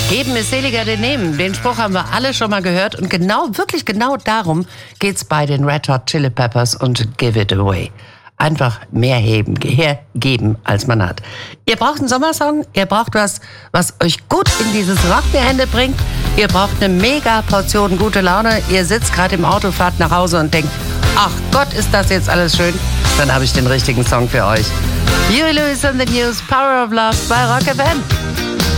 Geben ist seliger denn nehmen. Den Spruch haben wir alle schon mal gehört. Und wirklich genau darum geht's bei den Red Hot Chili Peppers und Give It Away. Einfach mehr geben, als man hat. Ihr braucht einen Sommersong, ihr braucht was euch gut in dieses Rockgehände bringt. Ihr braucht eine mega Portion gute Laune. Ihr sitzt gerade im Auto, fahrt nach Hause und denkt, ach Gott, ist das jetzt alles schön. Dann habe ich den richtigen Song für euch. Huey Lewis and the News, Power of Love bei Rock FM.